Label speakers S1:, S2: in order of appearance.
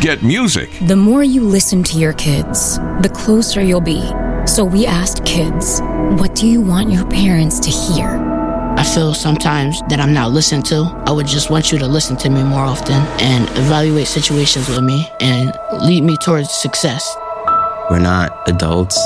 S1: get music.
S2: The more you listen to your kids, the closer you'll be. So we asked kids, what do you want your parents to hear?
S3: I feel sometimes that I'm not listened to. I would just want you to listen to me more often and evaluate situations with me and lead me towards success.
S4: We're not adults.